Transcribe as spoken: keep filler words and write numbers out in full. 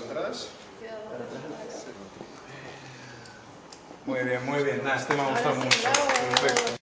atrás. Muy bien, muy bien. Nada, este me ha gustado mucho. Perfecto.